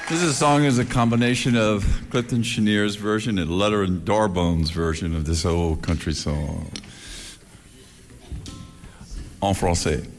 This song is a combination of Clifton Cheniere's version and Letter and Darbone's version of this old country song. En français.